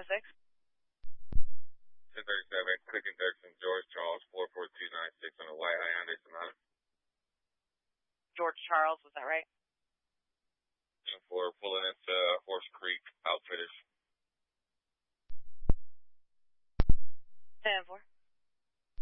1037, Cook and Dixon, George Charles, 44296 on the white Hyundai Sonata. George Charles, was that right? For pulling into Horse